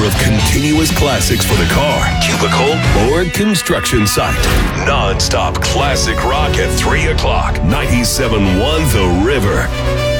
hour of continuous classics for the car, cubicle, or construction site. Non-stop classic rock at 3 o'clock. 97.1 The River.